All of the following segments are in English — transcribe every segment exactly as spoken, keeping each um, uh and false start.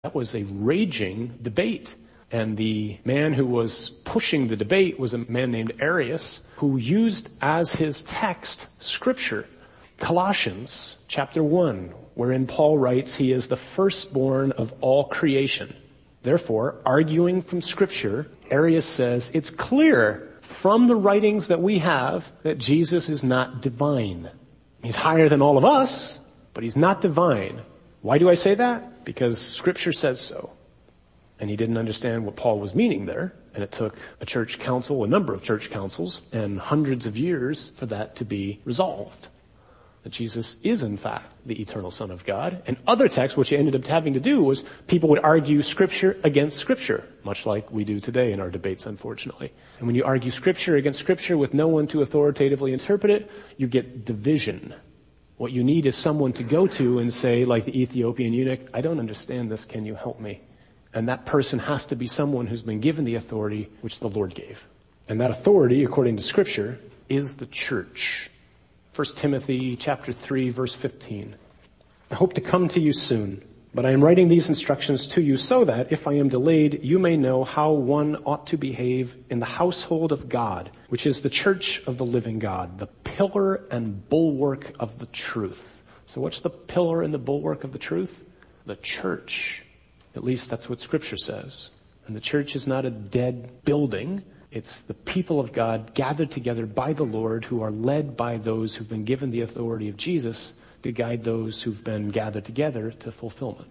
That was a raging debate. And the man who was pushing the debate was a man named Arius, who used as his text Scripture, Colossians chapter one, wherein Paul writes, he is the firstborn of all creation. Therefore, arguing from Scripture, Arius says, it's clear from the writings that we have that Jesus is not divine. He's higher than all of us, but he's not divine. Why do I say that? Because Scripture says so. And he didn't understand what Paul was meaning there. And it took a church council, a number of church councils, and hundreds of years for that to be resolved. That Jesus is, in fact, the eternal Son of God. And other texts, which he ended up having to do, was people would argue Scripture against Scripture, much like we do today in our debates, unfortunately. And when you argue Scripture against Scripture with no one to authoritatively interpret it, you get division. What you need is someone to go to and say, like the Ethiopian eunuch, I don't understand this, can you help me? And that person has to be someone who's been given the authority which the Lord gave. And that authority, according to Scripture, is the church. First Timothy chapter three, verse fifteen. I hope to come to you soon, but I am writing these instructions to you so that, if I am delayed, you may know how one ought to behave in the household of God, which is the church of the living God, the pillar and bulwark of the truth. So what's the pillar and the bulwark of the truth? The church. At least that's what Scripture says. And the church is not a dead building. It's the people of God gathered together by the Lord, who are led by those who've been given the authority of Jesus to guide those who've been gathered together to fulfillment.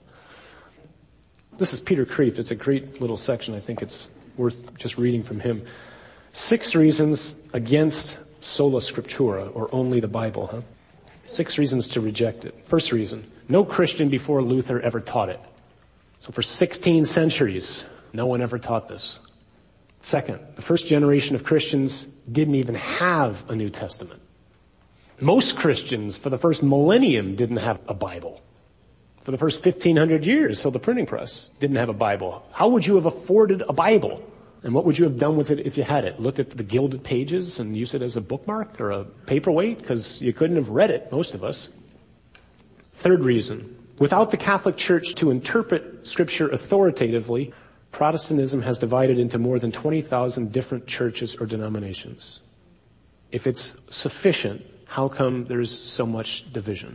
This is Peter Kreeft. It's a great little section. I think it's worth just reading from him. Six reasons against sola scriptura, or only the Bible, huh? Six reasons to reject it. First reason, no Christian before Luther ever taught it. So for sixteen centuries, no one ever taught this. Second, the first generation of Christians didn't even have a New Testament. Most Christians for the first millennium didn't have a Bible. For the first fifteen hundred years, till the printing press, didn't have a Bible. How would you have afforded a Bible? And what would you have done with it if you had it? Looked at the gilded pages and used it as a bookmark or a paperweight? Because you couldn't have read it, most of us. Third reason, without the Catholic Church to interpret Scripture authoritatively, Protestantism has divided into more than twenty thousand different churches or denominations. If it's sufficient, how come there's so much division?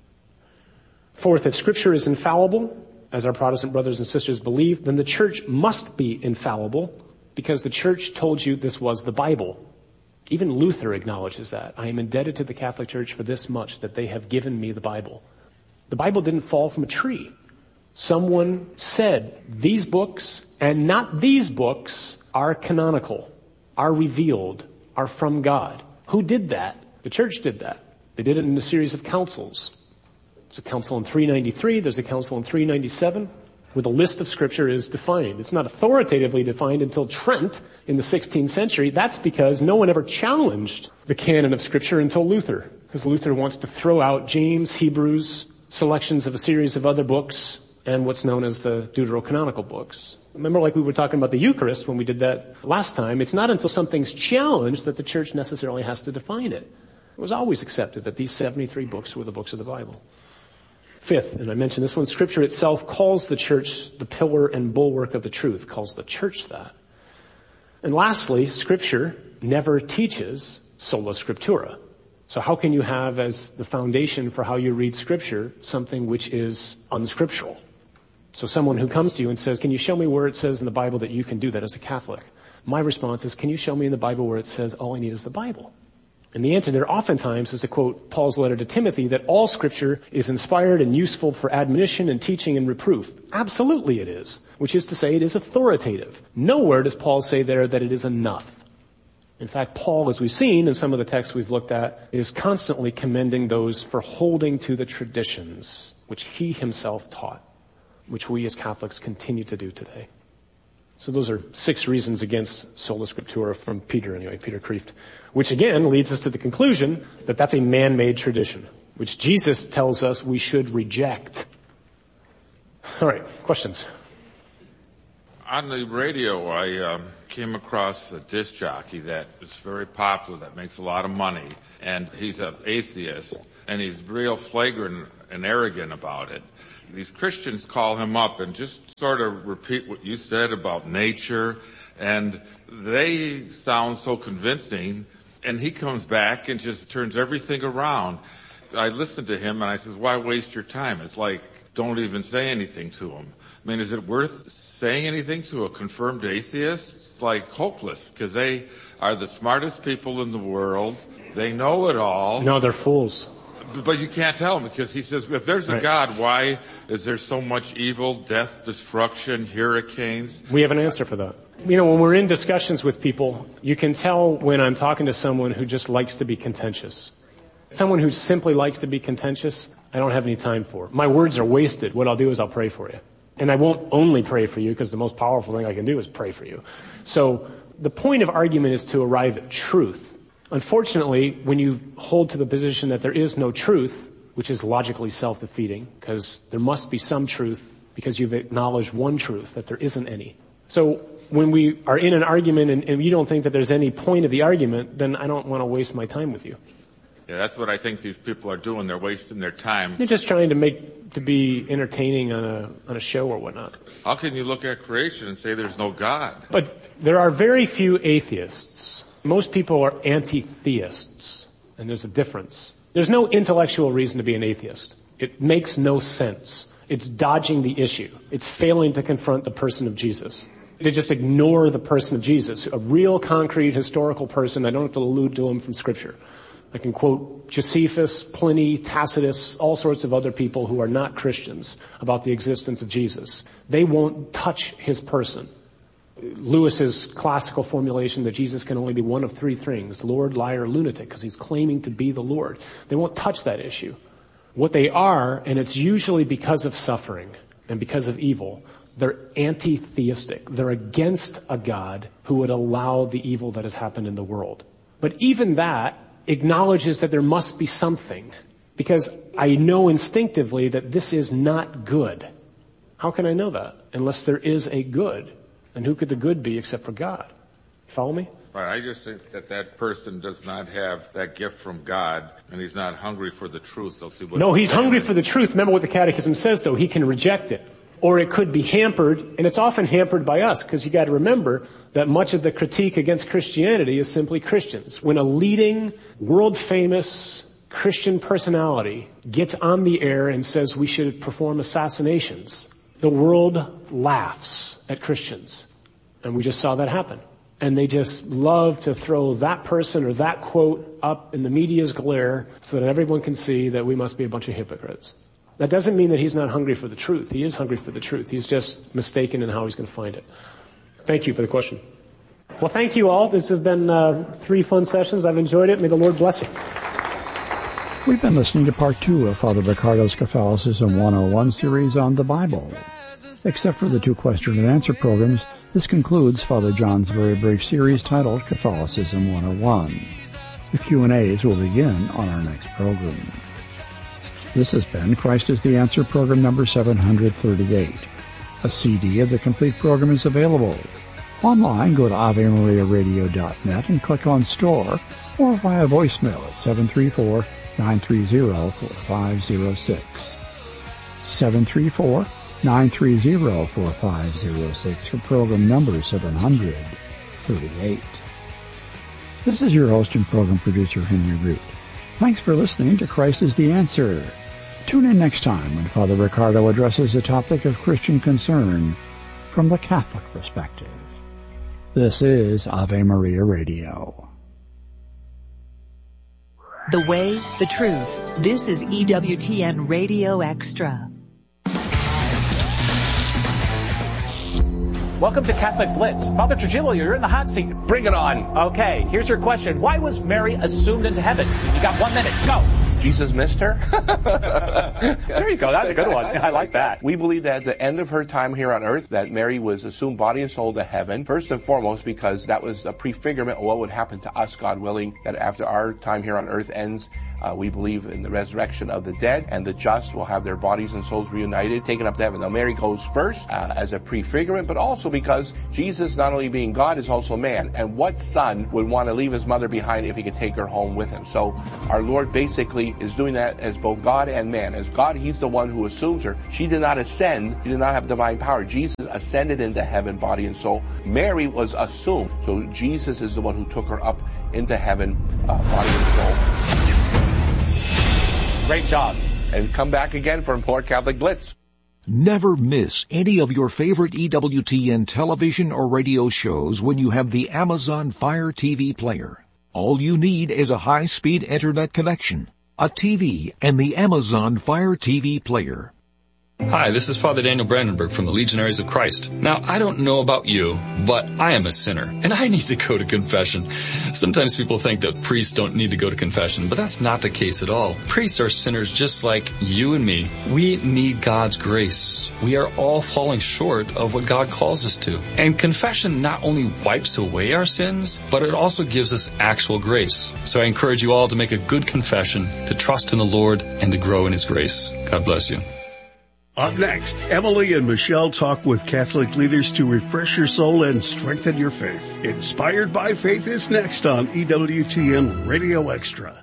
Fourth, if Scripture is infallible, as our Protestant brothers and sisters believe, then the church must be infallible, because the church told you this was the Bible. Even Luther acknowledges that. I am indebted to the Catholic Church for this much, that they have given me the Bible. The Bible didn't fall from a tree. Someone said, these books and not these books are canonical, are revealed, are from God. Who did that? The church did that. They did it in a series of councils. There's a council in three ninety-three, there's a council in three ninety-seven, where the list of Scripture is defined. It's not authoritatively defined until Trent in the sixteenth century. That's because no one ever challenged the canon of Scripture until Luther, because Luther wants to throw out James, Hebrews, selections of a series of other books, and what's known as the deuterocanonical books. Remember, like we were talking about the Eucharist when we did that last time, it's not until something's challenged that the church necessarily has to define it. It was always accepted that these seventy-three books were the books of the Bible. Fifth, and I mentioned this one, Scripture itself calls the church the pillar and bulwark of the truth, calls the church that. And lastly, Scripture never teaches sola scriptura. So how can you have as the foundation for how you read Scripture something which is unscriptural? So someone who comes to you and says, can you show me where it says in the Bible that you can do that as a Catholic? My response is, can you show me in the Bible where it says all I need is the Bible? And the answer there oftentimes is to quote Paul's letter to Timothy that all Scripture is inspired and useful for admonition and teaching and reproof. Absolutely it is, which is to say it is authoritative. Nowhere does Paul say there that it is enough. In fact, Paul, as we've seen in some of the texts we've looked at, is constantly commending those for holding to the traditions which he himself taught, which we as Catholics continue to do today. So those are six reasons against sola scriptura from Peter, anyway, Peter Kreeft, which again leads us to the conclusion that that's a man-made tradition, which Jesus tells us we should reject. All right, questions? On the radio, I um, came across a disc jockey that is very popular, that makes a lot of money, and he's an atheist, and he's real flagrant and arrogant about it. These Christians call him up and just sort of repeat what you said about nature, and they sound so convincing, and he comes back and just turns everything around. I listened to him and I says, why waste your time? It's like, don't even say anything to him. I mean, is it worth saying anything to a confirmed atheist? It's like hopeless, because they are the smartest people in the world. They know it all. No, they're fools. But you can't tell him, because he says, if there's a right. God, why is there so much evil, death, destruction, hurricanes? We have an answer for that. You know, when we're in discussions with people, you can tell when I'm talking to someone who just likes to be contentious. Someone who simply likes to be contentious, I don't have any time for. My words are wasted. What I'll do is I'll pray for you. And I won't only pray for you, because the most powerful thing I can do is pray for you. So the point of argument is to arrive at truth. Unfortunately, when you hold to the position that there is no truth, which is logically self-defeating, because there must be some truth, because you've acknowledged one truth, that there isn't any. So when we are in an argument and, and you don't think that there's any point of the argument, then I don't want to waste my time with you. Yeah, that's what I think these people are doing. They're wasting their time. They're just trying to make, to be entertaining on a, on a show or whatnot. How can you look at creation and say there's no God? But there are very few atheists. Most people are anti-theists, and there's a difference. There's no intellectual reason to be an atheist. It makes no sense. It's dodging the issue. It's failing to confront the person of Jesus. They just ignore the person of Jesus, a real concrete historical person. I don't have to allude to him from Scripture. I can quote Josephus, Pliny, Tacitus, all sorts of other people who are not Christians about the existence of Jesus. They won't touch his person. Lewis's classical formulation that Jesus can only be one of three things, Lord, liar, lunatic, because he's claiming to be the Lord. They won't touch that issue. What they are, and it's usually because of suffering and because of evil, they're anti-theistic. They're against a God who would allow the evil that has happened in the world. But even that acknowledges that there must be something, because I know instinctively that this is not good. How can I know that? Unless there is a good. And who could the good be except for God? You follow me? Right. I just think that that person does not have that gift from God, and he's not hungry for the truth. They'll see what. No, he's hungry for the truth. Remember what the Catechism says, though. He can reject it. Or it could be hampered, and it's often hampered by us, because you got to remember that much of the critique against Christianity is simply Christians. When a leading, world-famous Christian personality gets on the air and says we should perform assassinations, the world laughs at Christians. And we just saw that happen. And they just love to throw that person or that quote up in the media's glare so that everyone can see that we must be a bunch of hypocrites. That doesn't mean that he's not hungry for the truth. He is hungry for the truth. He's just mistaken in how he's going to find it. Thank you for the question. Well, thank you all. This has been uh, three fun sessions. I've enjoyed it. May the Lord bless you. We've been listening to part two of Father Riccardo's Catholicism one oh one series on the Bible. Except for the two question and answer programs, this concludes Father John's very brief series titled Catholicism one oh one. The Q and A's will begin on our next program. This has been Christ is the Answer program number seven hundred thirty-eight. A C D of the complete program is available. Online, go to ave maria radio dot net and click on Store, or via voicemail at seven three four, nine three zero, four five zero six. seven three four, nine three zero, four five zero six for program number seven hundred thirty-eight. This is your host and program producer, Henry Root. Thanks for listening to Christ is the Answer. Tune in next time when Father Riccardo addresses a topic of Christian concern from the Catholic perspective. This is Ave Maria Radio. The way, the truth. This is E W T N Radio Extra. Welcome to Catholic Blitz. Father Trujillo, you're in the hot seat. Bring it on. Okay, here's your question. Why was Mary assumed into heaven? You got one minute. Go. Jesus missed her? There you go. That's a good one. I like that. We believe that at the end of her time here on earth, that Mary was assumed body and soul to heaven, first and foremost because that was a prefigurement of what would happen to us, God willing, that after our time here on earth ends, Uh, we believe in the resurrection of the dead, and the just will have their bodies and souls reunited, taken up to heaven. Now, Mary goes first uh, as a prefigurement, but also because Jesus, not only being God, is also man. And what son would want to leave his mother behind if he could take her home with him? So our Lord basically is doing that as both God and man. As God, he's the one who assumes her. She did not ascend. She did not have divine power. Jesus ascended into heaven, body and soul. Mary was assumed. So Jesus is the one who took her up into heaven, uh, body and soul. Great job. And come back again for more Catholic Blitz. Never miss any of your favorite E W T N television or radio shows when you have the Amazon Fire T V player. All you need is a high-speed internet connection, a T V, and the Amazon Fire T V player. Hi, this is Father Daniel Brandenburg from the Legionaries of Christ. Now, I don't know about you, but I am a sinner, and I need to go to confession. Sometimes people think that priests don't need to go to confession, but that's not the case at all. Priests are sinners just like you and me. We need God's grace. We are all falling short of what God calls us to. And confession not only wipes away our sins, but it also gives us actual grace. So I encourage you all to make a good confession, to trust in the Lord, and to grow in His grace. God bless you. Up next, Emily and Michelle talk with Catholic leaders to refresh your soul and strengthen your faith. Inspired by Faith is next on E W T N Radio Extra.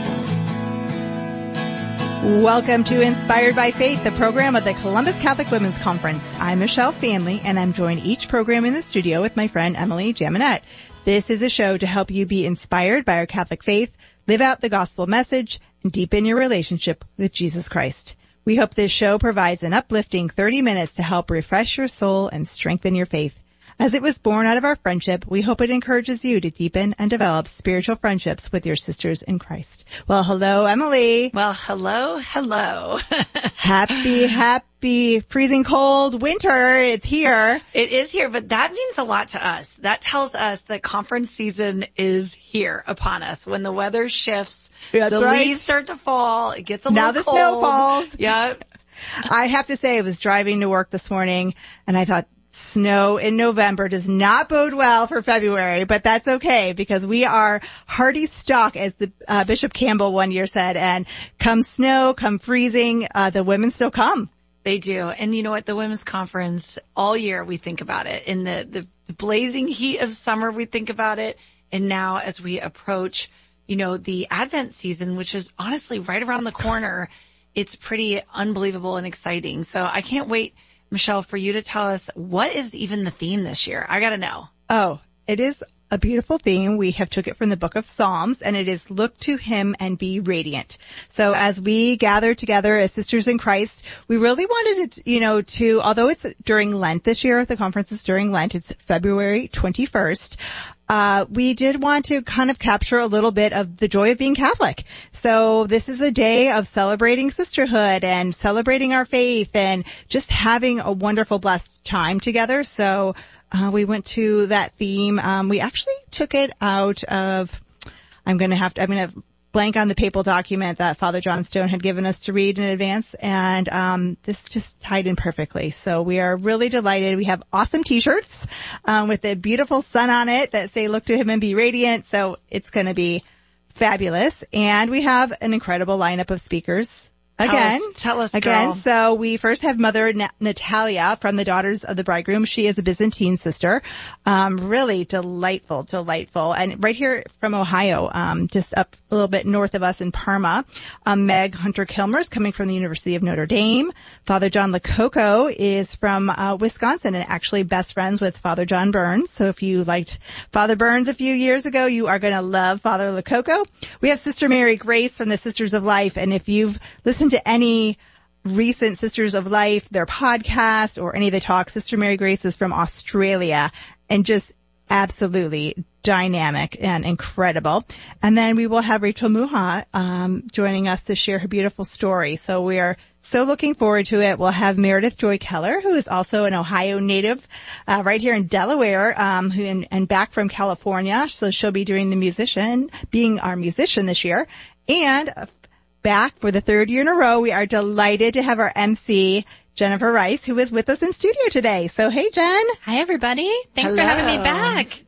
Welcome to Inspired by Faith, the program of the Columbus Catholic Women's Conference. I'm Michelle Fanley, and I'm joined each program in the studio with my friend Emily Jaminet. This is a show to help you be inspired by our Catholic faith, live out the gospel message, and deepen your relationship with Jesus Christ. We hope this show provides an uplifting thirty minutes to help refresh your soul and strengthen your faith. As it was born out of our friendship, we hope it encourages you to deepen and develop spiritual friendships with your sisters in Christ. Well, hello, Emily. Well, hello, hello. Happy, happy, freezing cold winter. It's here. It is here, but that means a lot to us. That tells us that conference season is here upon us. When the weather shifts, That's the right. leaves start to fall, it gets a now little the cold. Snow falls. Yep. I have to say, I was driving to work this morning, and I thought, snow in November does not bode well for February, but that's okay because we are hardy stock, as the uh, Bishop Campbell one year said, and come snow, come freezing, uh, the women still come. They do. And you know what? The women's conference, all year we think about it. In the, the blazing heat of summer, we think about it. And now as we approach, you know, the Advent season, which is honestly right around the corner, it's pretty unbelievable and exciting. So I can't wait, Michelle, for you to tell us what is even the theme this year. I got to know. Oh, it is a beautiful theme. We have took it from the book of Psalms, and it is look to him and be radiant. So as we gather together as sisters in Christ, we really wanted to, you know, to, although it's during Lent this year, the conference is during Lent, it's February twenty-first. Uh, we did want to kind of capture a little bit of the joy of being Catholic. So this is a day of celebrating sisterhood and celebrating our faith and just having a wonderful, blessed time together. So uh, we went to that theme. Um, we actually took it out of, I'm going to have to, I'm going to blank on the papal document that Father John Stone had given us to read in advance, and um this just tied in perfectly. So we are really delighted. We have awesome t-shirts um with a beautiful sun on it that say look to him and be radiant, so it's going to be fabulous. And we have an incredible lineup of speakers. Again, tell us, tell us again. girl. So we first have Mother Na- Natalia from the Daughters of the Bridegroom. She is a Byzantine sister. Um, really delightful, delightful. And right here from Ohio, um, just up a little bit north of us in Parma. Um, Meg Hunter-Kilmer is coming from the University of Notre Dame. Father John Lococo is from, uh, Wisconsin and actually best friends with Father John Burns. So if you liked Father Burns a few years ago, you are going to love Father Lococo. We have Sister Mary Grace from the Sisters of Life. And if you've listened to any recent Sisters of Life, their podcast, or any of the talks, Sister Mary Grace is from Australia and just absolutely dynamic and incredible. And then we will have Rachel Muha um joining us to share her beautiful story. So we are so looking forward to it. We'll have Meredith Joy Keller, who is also an Ohio native, uh, right here in Delaware, um, who and, and back from California. So she'll be doing the musician, being our musician this year. And uh, back for the third year in a row, we are delighted to have our M C, Jennifer Rice, who is with us in studio today. So, hey, Jen. Hi, everybody. Thanks Hello. for having me back.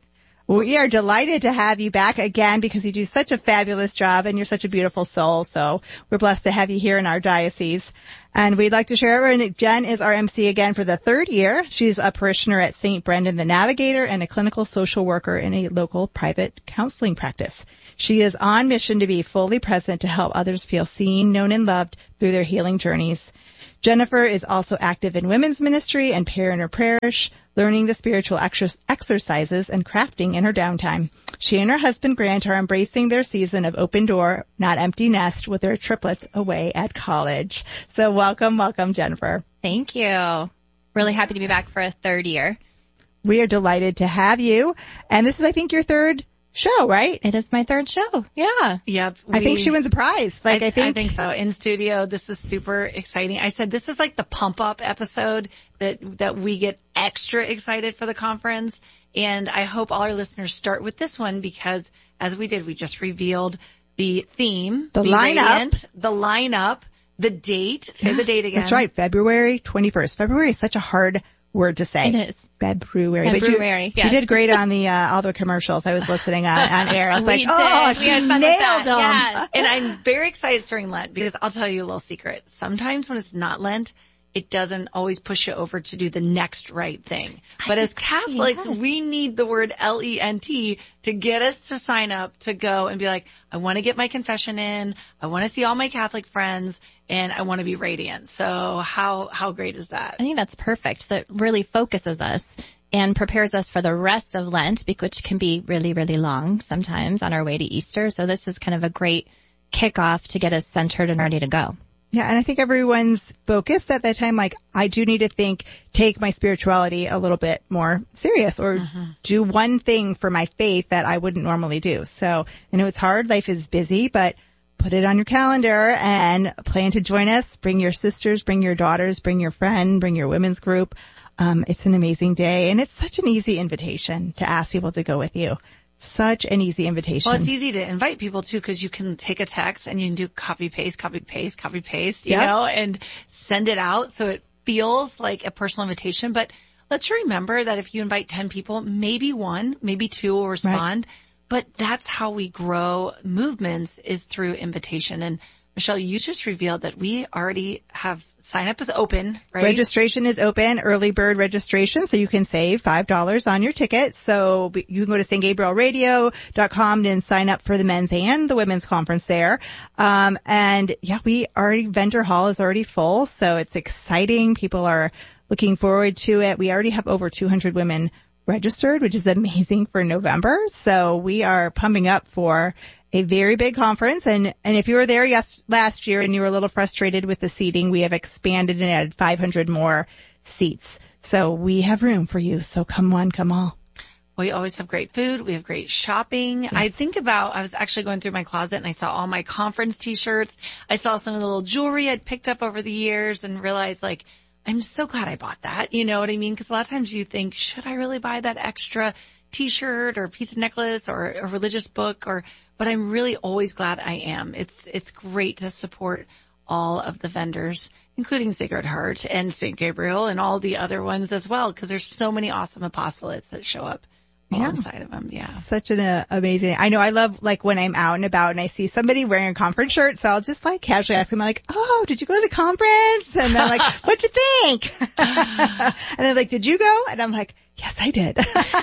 We are delighted to have you back again because you do such a fabulous job and you're such a beautiful soul. So we're blessed to have you here in our diocese. And we'd like to share, and Jen is our M C again for the third year. She's a parishioner at Saint Brendan the Navigator and a clinical social worker in a local private counseling practice. She is on mission to be fully present to help others feel seen, known, and loved through their healing journeys. Jennifer is also active in women's ministry and prayer in her parish, learning the spiritual ex- exercises and crafting in her downtime. She and her husband Grant are embracing their season of open door, not empty nest with their triplets away at college. So welcome, welcome, Jennifer. Thank you. Really happy to be back for a third year. We are delighted to have you. And this is, I think, your third show, right? It is my third show. Yeah. Yep. We, I think she wins a prize. Like, I, I think. I think so. In studio, this is super exciting. I said this is like the pump up episode that, that we get extra excited for the conference. And I hope all our listeners start with this one because as we did, we just revealed the theme, the lineup, the lineup, the date. Say the date again. That's right. February twenty-first. February is such a hard word to say. It is. February. February. You, yes. you did great on the, uh, all the commercials. I was listening on, on air. I was we like, did. oh, we she had fun nailed with them. that. And I'm very excited during Lent because I'll tell you a little secret. Sometimes when it's not Lent, it doesn't always push you over to do the next right thing. But as Catholics, yes. we need the word L E N T to get us to sign up to go and be like, I want to get my confession in. I want to see all my Catholic friends and I want to be radiant. So how, how great is that? I think that's perfect. That really focuses us and prepares us for the rest of Lent, which can be really, really long sometimes on our way to Easter. So this is kind of a great kickoff to get us centered and ready to go. Yeah, and I think everyone's focused at that time, like, I do need to think, take my spirituality a little bit more serious or mm-hmm. do one thing for my faith that I wouldn't normally do. So I know it's hard. Life is busy, but put it on your calendar and plan to join us. Bring your sisters, bring your daughters, bring your friend, bring your women's group. Um, it's an amazing day and it's such an easy invitation to ask people to go with you. Such an easy invitation. Well, it's easy to invite people too because you can take a text and you can do copy paste, copy paste, copy paste, you yep. know, and send it out so it feels like a personal invitation. But let's remember that if you invite ten people, maybe one, maybe two will respond. Right. But that's how we grow movements is through invitation. And Michelle, you just revealed that we already have sign up is open, right? Registration is open, early bird registration, so you can save five dollars on your ticket. So you can go to Saint Gabriel Radio dot com and sign up for the men's and the women's conference there. Um, and yeah, we already, vendor hall is already full, so it's exciting. People are looking forward to it. We already have over two hundred women registered, which is amazing for November. So we are pumping up for a very big conference. And, and if you were there yes, last year and you were a little frustrated with the seating, we have expanded and added five hundred more seats. So we have room for you. So come on, come all. We always have great food. We have great shopping. Yes. I think about, I was actually going through my closet and I saw all my conference t-shirts. I saw some of the little jewelry I'd picked up over the years and realized like, I'm so glad I bought that. You know what I mean? Cause a lot of times you think, should I really buy that extra t-shirt or piece of necklace or a religious book or, but I'm really always glad I am. It's, it's great to support all of the vendors, including Sacred Heart and Saint Gabriel and all the other ones as well. Cause there's so many awesome apostolates that show up alongside yeah. of them. Yeah. Such an uh, amazing, I know I love like when I'm out and about and I see somebody wearing a conference shirt. So I'll just like casually ask them like, oh, did you go to the conference? And they're like, what'd you think? And they're like, did you go? And I'm like, yes, I did.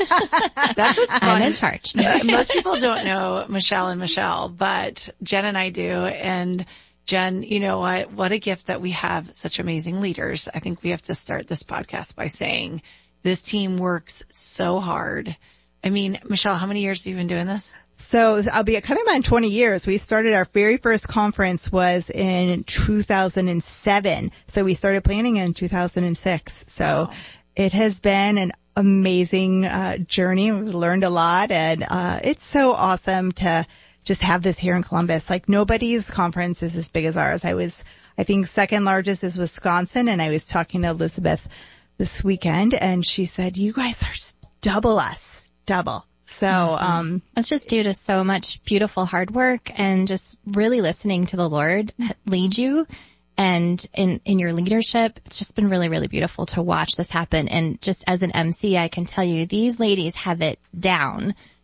That's what's fun. I'm in charge. Most people don't know Michelle and Michelle, but Jen and I do. And Jen, you know what? What a gift that we have such amazing leaders. I think we have to start this podcast by saying this team works so hard. I mean, Michelle, how many years have you been doing this? So I'll be coming on twenty years. We started our very first conference was in two thousand seven. So we started planning in two thousand six. So wow. It has been an amazing uh journey. We've learned a lot and uh it's so awesome to just have this here in Columbus. Like nobody's conference is as big as ours. I was, I think second largest is Wisconsin, and I was talking to Elizabeth this weekend and she said, you guys are double us, double. So, mm-hmm. um, that's just due to so much beautiful hard work and just really listening to the Lord lead you. And in, in your leadership, it's just been really, really beautiful to watch this happen. And just as an M C, I can tell you these ladies have it down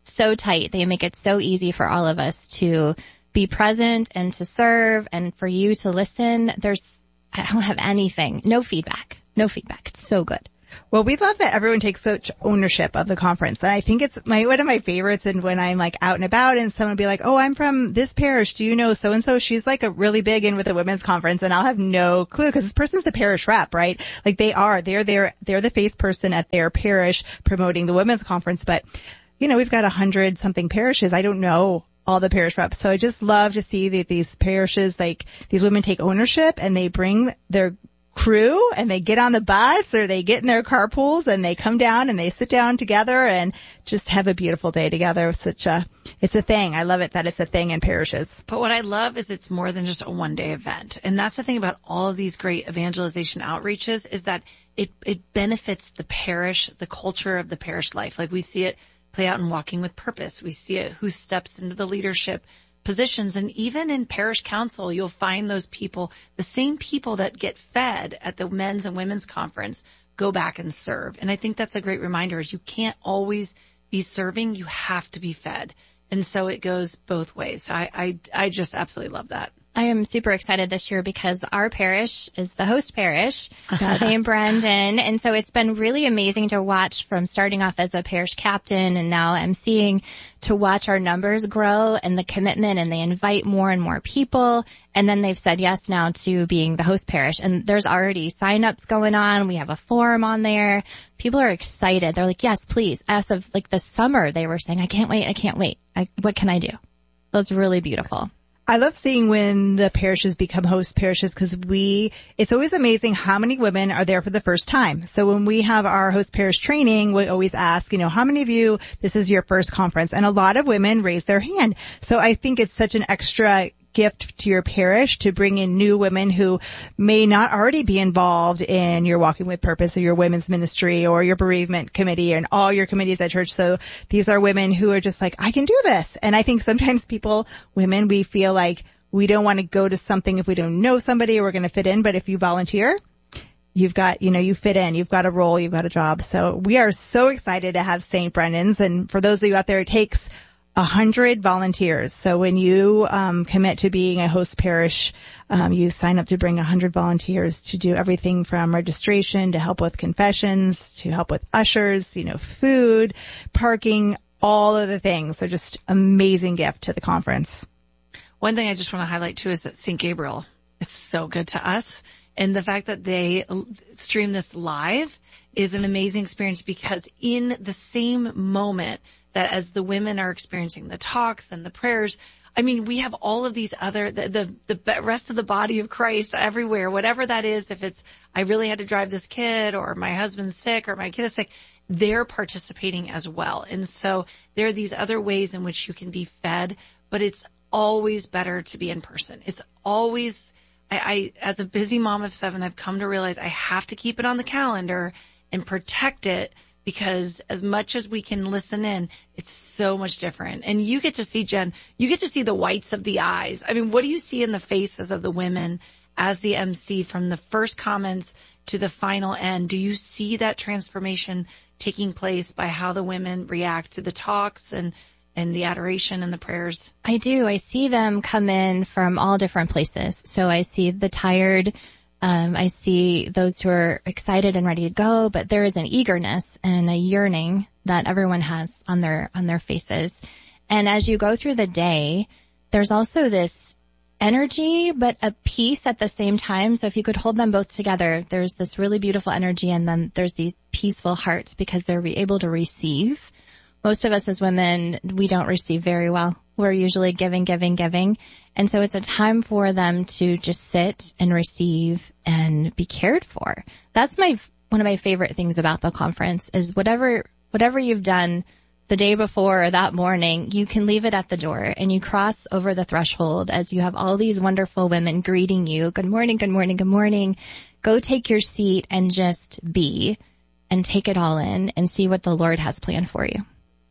so tight. They make it so easy for all of us to be present and to serve and for you to listen. There's, I don't have anything, no feedback, no feedback. It's so good. Well, we love that everyone takes such ownership of the conference. And I think it's my, one of my favorites. And when I'm like out and about and someone will be like, oh, I'm from this parish. Do you know so-and-so? She's like a really big in with the women's conference. And I'll have no clue because this person's the parish rep, right? Like they are, they're there, they're the face person at their parish promoting the women's conference. But, you know, we've got a hundred something parishes. I don't know all the parish reps. So I just love to see that these parishes, like these women take ownership and they bring their crew and they get on the bus or they get in their carpools and they come down and they sit down together and just have a beautiful day together. It's such a, it's a thing. I love it that it's a thing in parishes. But what I love is it's more than just a one day event. And that's the thing about all of these great evangelization outreaches is that it, it benefits the parish, the culture of the parish life. Like we see it play out in Walking with Purpose. We see it who steps into the leadership positions. And even in parish council, you'll find those people, the same people that get fed at the men's and women's conference, go back and serve. And I think that's a great reminder is you can't always be serving. You have to be fed. And so it goes both ways. I, I, I just absolutely love that. I am super excited this year because our parish is the host parish, Saint Brendan. And so it's been really amazing to watch from starting off as a parish captain and now emceeing to watch our numbers grow and the commitment, and they invite more and more people. And then they've said yes now to being the host parish. And there's already signups going on. We have a forum on there. People are excited. They're like, yes, please. As of like the summer, they were saying, I can't wait. I can't wait. I, what can I do? So it's really beautiful. I love seeing when the parishes become host parishes because we, it's always amazing how many women are there for the first time. So when we have our host parish training, we always ask, you know, how many of you, this is your first conference? And a lot of women raise their hand. So I think it's such an extra gift to your parish to bring in new women who may not already be involved in your Walking with Purpose or your women's ministry or your bereavement committee and all your committees at church. So these are women who are just like, I can do this. And I think sometimes people, women, we feel like we don't want to go to something if we don't know somebody or we're going to fit in. But if you volunteer, you've got, you know, you fit in, you've got a role, you've got a job. So we are so excited to have Saint Brendan's. And for those of you out there, it takes a hundred volunteers. So when you um commit to being a host parish, um you sign up to bring a hundred volunteers to do everything from registration to help with confessions, to help with ushers, you know, food, parking, all of the things. They're just amazing gift to the conference. One thing I just want to highlight too is that Saint Gabriel is so good to us. And the fact that they stream this live is an amazing experience because in the same moment that as the women are experiencing the talks and the prayers, I mean, we have all of these other, the, the, the rest of the body of Christ everywhere, whatever that is. If it's, I really had to drive this kid or my husband's sick or my kid is sick, they're participating as well. And so there are these other ways in which you can be fed, but it's always better to be in person. It's always, I, I as a busy mom of seven, I've come to realize I have to keep it on the calendar and protect it. Because as much as we can listen in, it's so much different. And you get to see, Jen, you get to see the whites of the eyes. I mean, what do you see in the faces of the women as the M C from the first comments to the final end? Do you see that transformation taking place by how the women react to the talks and, and the adoration and the prayers? I do. I see them come in from all different places. So I see the tired Um, I see those who are excited and ready to go, but there is an eagerness and a yearning that everyone has on their, on their faces. And as you go through the day, there's also this energy, but a peace at the same time. So if you could hold them both together, there's this really beautiful energy and then there's these peaceful hearts because they're able to receive. Most of us as women, we don't receive very well. We're usually giving, giving, giving. And so it's a time for them to just sit and receive and be cared for. That's my, one of my favorite things about the conference is whatever, whatever you've done the day before or that morning, you can leave it at the door and you cross over the threshold as you have all these wonderful women greeting you. Good morning, good morning, good morning. Go take your seat and just be and take it all in and see what the Lord has planned for you.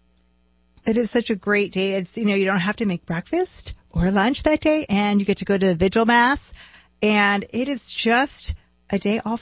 It is such a great day. It's, you know, you don't have to make breakfast or lunch that day and you get to go to the vigil mass and it is just a day all for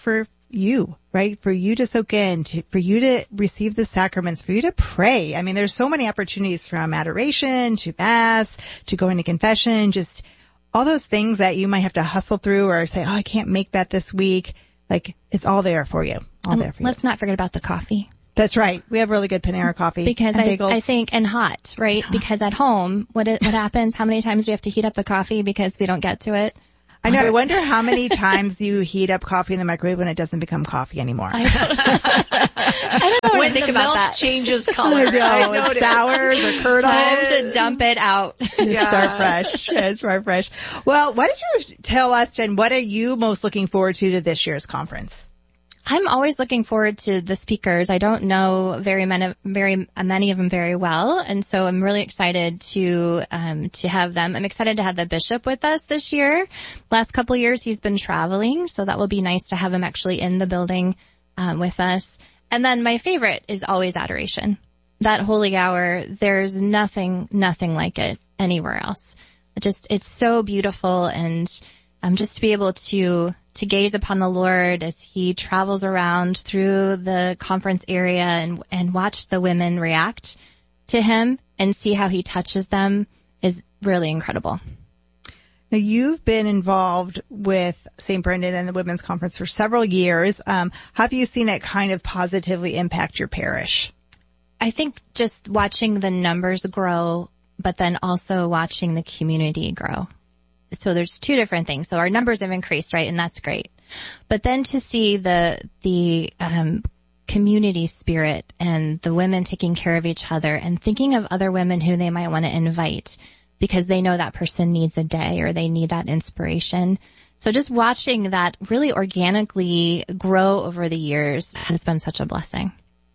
you, right? For you to soak in, to, for you to receive the sacraments, for you to pray. I mean, there's so many opportunities from adoration to mass to going to confession, just all those things that you might have to hustle through or say, oh, I can't make that this week. Like, it's all there for you. All and there for let's you. not forget about the coffee. That's right. We have really good Panera coffee. Because and I, bagels. I think, and hot, right? Because at home, what it, what happens? How many times do we have to heat up the coffee because we don't get to it? I know. I wonder how many times you heat up coffee in the microwave when it doesn't become coffee anymore. I don't, I don't know what when to think the about milk that. changes color. I know. I It noticed. sours or curdles. Time to dump it out. Yeah. Start fresh. Yeah, start fresh. Well, why don't you tell us, Jen, what are you most looking forward to to this year's conference? I'm always looking forward to the speakers. I don't know very many, very many of them very well, and so I'm really excited to um, to have them. I'm excited to have the bishop with us this year. Last couple of years he's been traveling, so that will be nice to have him actually in the building um, with us. And then my favorite is always adoration. That holy hour, there's nothing, nothing like it anywhere else. It just, it's so beautiful, and um, just to be able to to gaze upon the Lord as he travels around through the conference area and, and watch the women react to him and see how he touches them is really incredible. Now, you've been involved with Saint Brendan and the Women's Conference for several years. Um, how have you seen it kind of positively impact your parish? I think just watching the numbers grow, but then also watching the community grow. So there's two different things. So our numbers have increased, right? And that's great. But then to see the, the, um, community spirit and the women taking care of each other and thinking of other women who they might want to invite because they know that person needs a day or they need that inspiration. So just watching that really organically grow over the years has been such a blessing.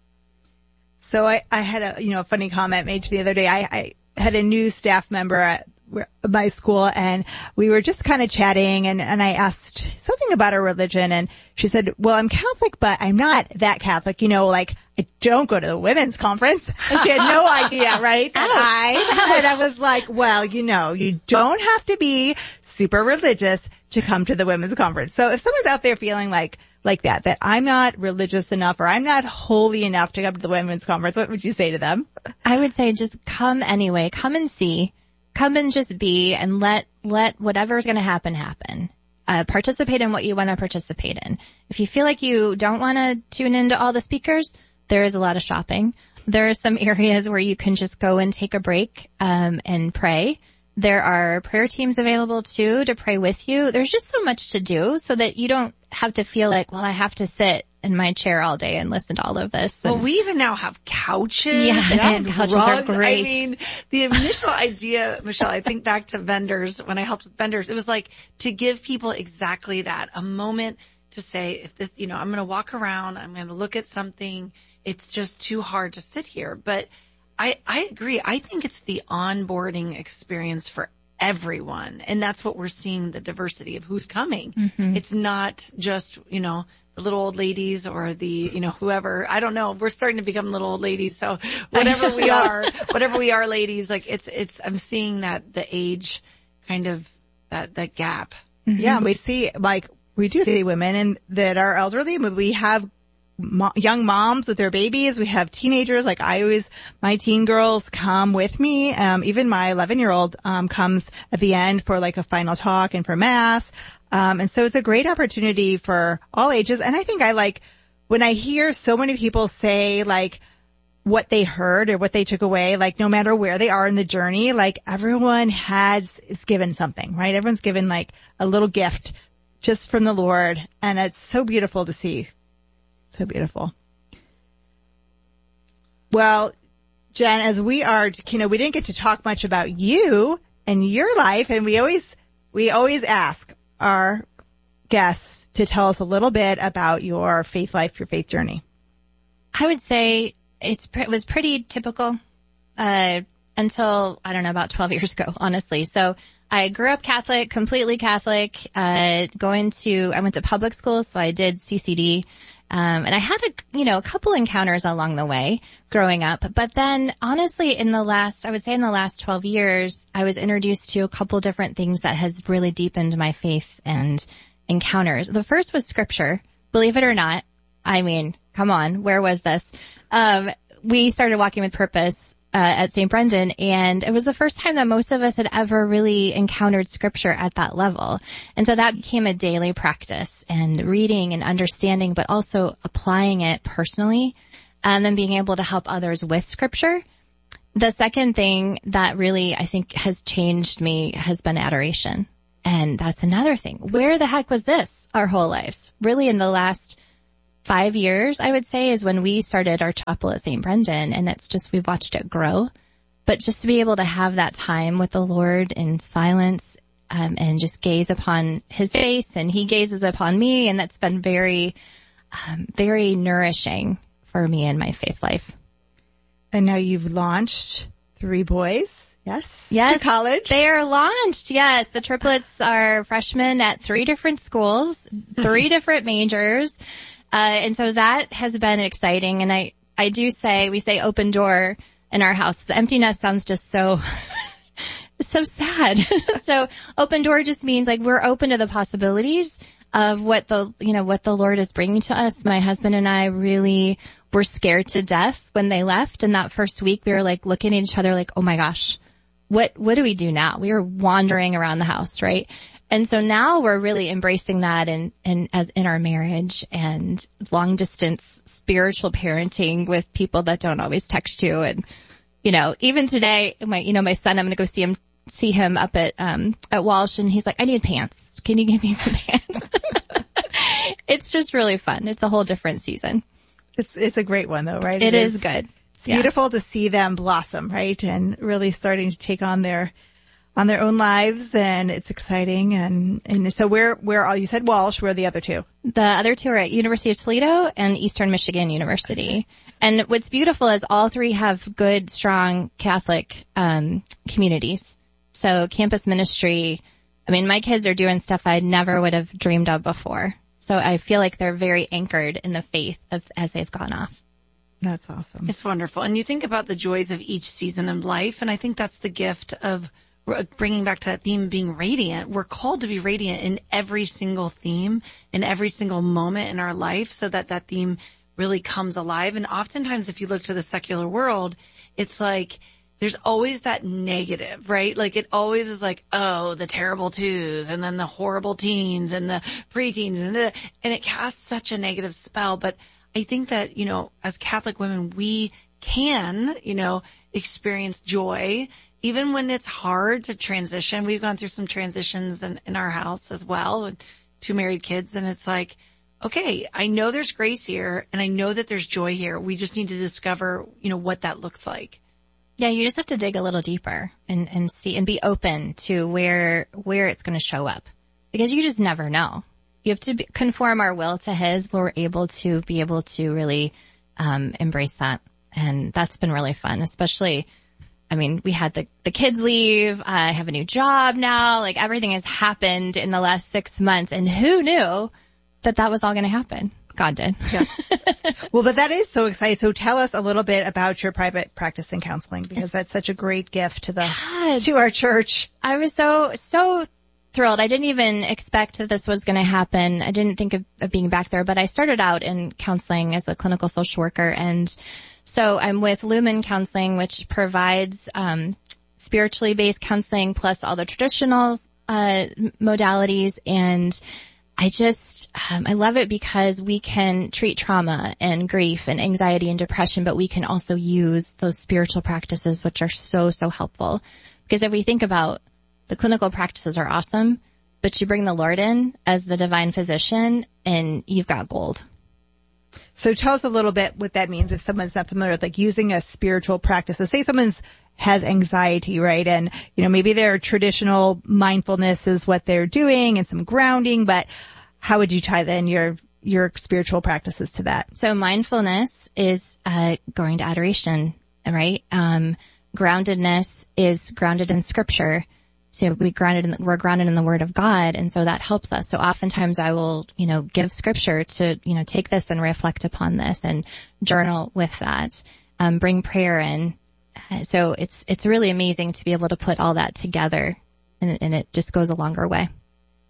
So I, I had a, you know, a funny comment made to me the other day. I, I had a new staff member at my school, and we were just kind of chatting, and, and I asked something about her religion, and she said, well, I'm Catholic, but I'm not that Catholic, you know, like I don't go to the women's conference. And she had no idea, right? That I, and I was like, well, you know, you don't have to be super religious to come to the women's conference. So if someone's out there feeling like, like that, that I'm not religious enough or I'm not holy enough to come to the women's conference, what would you say to them? I would say just come anyway. Come and see. Come and just be, and let, let whatever's going to happen, happen. Uh, participate in what you want to participate in. If you feel like you don't want to tune into all the speakers, there is a lot of shopping. There are some areas where you can just go and take a break, um, and pray. There are prayer teams available too to pray with you. There's just so much to do so that you don't have to feel like, well, I have to sit in my chair all day and listen to all of this. Well, and, we even now have couches. Yeah, and couches rugs. are great. I mean, the initial idea, Michelle, I think back to vendors, when I helped with vendors, it was like to give people exactly that, a moment to say, if this, you know, I'm going to walk around, I'm going to look at something, it's just too hard to sit here. But I, I agree. I think it's the onboarding experience for everyone. And that's what we're seeing, the diversity of who's coming. Mm-hmm. It's not just, you know, the little old ladies or the, you know, whoever, I don't know. We're starting to become little old ladies. So whatever we are, whatever we are ladies, like it's, it's, I'm seeing that the age kind of, that, that gap. Mm-hmm. Yeah. We see, like, we do see women and that are elderly, but we have mo- young moms with their babies. We have teenagers. Like I always, my teen girls come with me. Um, even my eleven year old, um, comes at the end for like a final talk and for mass. Um, and so it's a great opportunity for all ages. And I think I like when I hear so many people say like what they heard or what they took away, like no matter where they are in the journey, like everyone has, is given something, right? Everyone's given like a little gift just from the Lord. And it's so beautiful to see. So beautiful. Well, Jen, as we are, you know, we didn't get to talk much about you and your life. And we always, we always ask our guests to tell us a little bit about your faith life, your faith journey. I would say it's, it was pretty typical, uh, until, I don't know, about twelve years ago, honestly. So I grew up Catholic, completely Catholic, uh, going to, I went to public school, so I did C C D. Um, and I had a, you know, a couple encounters along the way growing up. But then honestly, in the last, I would say in the last twelve years, I was introduced to a couple different things that has really deepened my faith and encounters. The first was scripture, believe it or not, I mean, come on, where was this? Um, we started Walking with Purpose uh, at Saint Brendan, and it was the first time that most of us had ever really encountered scripture at that level. And so that became a daily practice, and reading and understanding, but also applying it personally, and then being able to help others with scripture. The second thing that really, I think, has changed me has been adoration. And that's another thing. Where the heck was this our whole lives? Really, in the last five years, I would say, is when we started our chapel at Saint Brendan, and it's just, we've watched it grow. But just to be able to have that time with the Lord in silence, um, and just gaze upon his face, and he gazes upon me, and that's been very, um, very nourishing for me in my faith life. And now you've launched three boys. Yes. Yes. To college. They are launched. Yes. The triplets are freshmen at three different schools, three different majors. Uh, and so that has been exciting. And I, I do say, we say open door in our house. The empty nest sounds just so, so sad. So open door just means like we're open to the possibilities of what the, you know, what the Lord is bringing to us. My husband and I really were scared to death when they left. And that first week we were like looking at each other like, oh my gosh, what, what do we do now? We were wandering around the house, right? And so now we're really embracing that in, in, as in our marriage, and long distance spiritual parenting with people that don't always text you. And, you know, even today, my, you know, my son, I'm going to go see him, see him up at, um, at Walsh, and he's like, I need pants. Can you give me some pants? It's just really fun. It's a whole different season. It's, it's a great one though, right? It, it is, is good. It's yeah. beautiful to see them blossom, right? And really starting to take on their, on their own lives, and it's exciting. And, and so where, where all, you said Walsh, where are the other two? The other two are at University of Toledo and Eastern Michigan University. And what's beautiful is all three have good, strong Catholic, um, communities. So campus ministry, I mean, my kids are doing stuff I never would have dreamed of before. So I feel like they're very anchored in the faith of, as they've gone off. That's awesome. It's wonderful. And you think about the joys of each season of life, and I think that's the gift of bringing back to that theme of being radiant. We're called to be radiant in every single theme, in every single moment in our life, so that that theme really comes alive. And oftentimes, if you look to the secular world, it's like there's always that negative, right? Like it always is like, oh, the terrible twos, and then the horrible teens and the preteens, and the, and it casts such a negative spell. But I think that, you know, as Catholic women, we can, you know, experience joy even when it's hard to transition. We've gone through some transitions in, in our house as well with two married kids. And it's like, okay, I know there's grace here, and I know that there's joy here. We just need to discover, you know, what that looks like. Yeah, you just have to dig a little deeper and, and see and be open to where, where it's going to show up, because you just never know. You have to be, conform our will to his, where we're able to be able to really, um, embrace that. And that's been really fun, especially, I mean, we had the, the kids leave. I have a new job now. Like everything has happened in the last six months. And who knew that that was all going to happen? God did. Yeah. Well, but that is so exciting. So tell us a little bit about your private practice in counseling, because that's such a great gift to the, God. to our church. I was so, so thrilled. I didn't even expect that this was going to happen. I didn't think of, of being back there, but I started out in counseling as a clinical social worker. And so I'm with Lumen Counseling, which provides, um, spiritually based counseling plus all the traditional, uh, modalities. And I just, um, I love it because we can treat trauma and grief and anxiety and depression, but we can also use those spiritual practices, which are so, so helpful. Because if we think about the clinical practices are awesome, but you bring the Lord in as the divine physician and you've got gold. So tell us a little bit what that means if someone's not familiar with like using a spiritual practice. So say someone's has anxiety, right? And, you know, maybe their traditional mindfulness is what they're doing and some grounding, but how would you tie then your, your spiritual practices to that? So mindfulness is, uh, going to adoration, right? Um, groundedness is grounded in scripture. So we grounded in, we're grounded in the word of God. And so that helps us. So oftentimes I will, you know, give scripture to, you know, take this and reflect upon this and journal with that, um, bring prayer in. So it's, it's really amazing to be able to put all that together, and, and it just goes a longer way.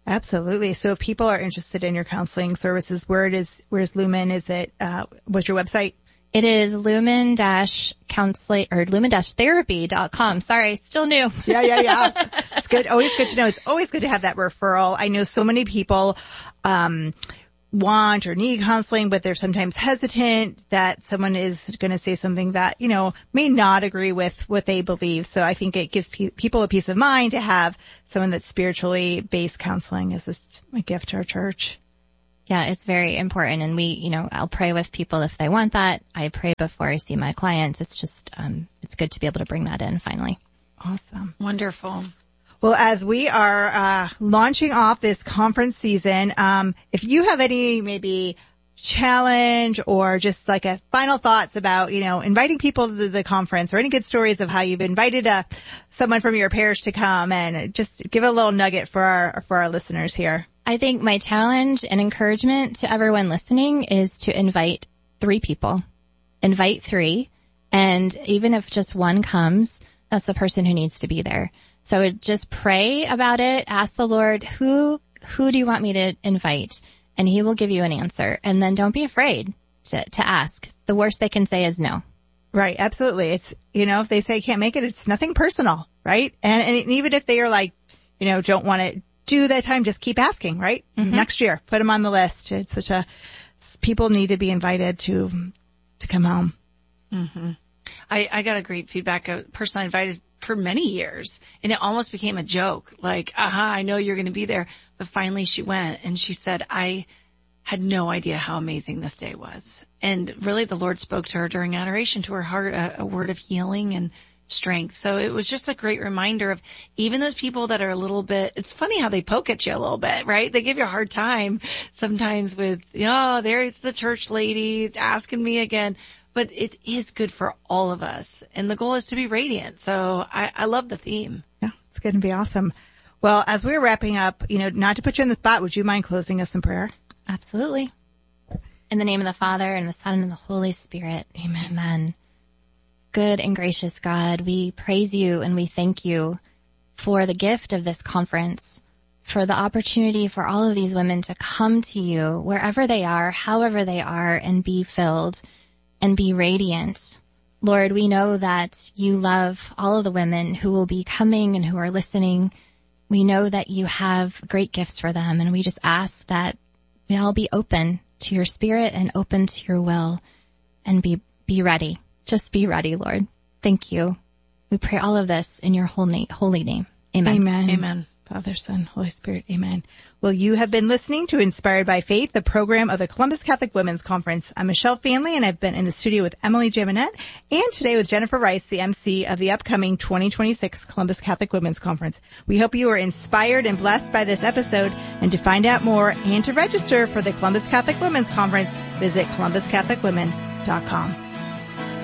Absolutely. So if people are interested in your counseling services, where it is, where's Lumen? Is it, uh, what's your website? It is lumen dash counseling or lumen dash therapy dot com. Sorry, still new. Yeah, yeah, yeah. It's good. Always good to know. It's always good to have that referral. I know so many people, um, want or need counseling, but they're sometimes hesitant that someone is going to say something that, you know, may not agree with what they believe. So I think it gives pe- people a peace of mind to have someone that's spiritually based counseling as a gift to our church. Yeah, it's very important. And we, you know, I'll pray with people if they want that. I pray before I see my clients. It's just, um, it's good to be able to bring that in finally. Awesome. Wonderful. Well, as we are uh launching off this conference season, um if you have any maybe challenge or just like a final thoughts about, you know, inviting people to the conference or any good stories of how you've invited a someone from your parish to come, and just give a little nugget for our for our listeners here. I think my challenge and encouragement to everyone listening is to invite three people. Invite three, and even if just one comes, that's the person who needs to be there. So just pray about it. Ask the Lord, who, who do you want me to invite? And he will give you an answer. And then don't be afraid to, to ask. The worst they can say is no. Right. Absolutely. It's, you know, if they say you can't make it, it's nothing personal. Right. And, and even if they are like, you know, don't want to do that time, just keep asking, right? Mm-hmm. Next year, put them on the list. It's such a, people need to be invited to, to come home. Mm-hmm. I, I got a great feedback. A person I invited for many years, and it almost became a joke. Like, aha, I know you're going to be there. But finally she went, and she said, I had no idea how amazing this day was. And really the Lord spoke to her during adoration, to her heart, a, a word of healing and strength. So it was just a great reminder of even those people that are a little bit, it's funny how they poke at you a little bit, right? They give you a hard time sometimes with, oh, there's the church lady asking me again. But it is good for all of us. And the goal is to be radiant. So I, I love the theme. Yeah, it's going to be awesome. Well, as we're wrapping up, you know, not to put you on the spot, would you mind closing us in prayer? Absolutely. In the name of the Father and the Son and the Holy Spirit. Amen. Amen. Good and gracious God, we praise you and we thank you for the gift of this conference, for the opportunity for all of these women to come to you wherever they are, however they are, and be filled and be radiant. Lord, we know that you love all of the women who will be coming and who are listening. We know that you have great gifts for them, and we just ask that we all be open to your spirit and open to your will and be, be ready. Just be ready, Lord. Thank you. We pray all of this in your holy, holy name. Amen. Amen. Amen. Father, Son, Holy Spirit. Amen. Well, you have been listening to Inspired by Faith, the program of the Columbus Catholic Women's Conference. I'm Michelle Fanley, and I've been in the studio with Emily Jaminet, and today with Jennifer Rice, the M C of the upcoming twenty twenty-six Columbus Catholic Women's Conference. We hope you are inspired and blessed by this episode, and to find out more and to register for the Columbus Catholic Women's Conference, visit columbus catholic women dot com.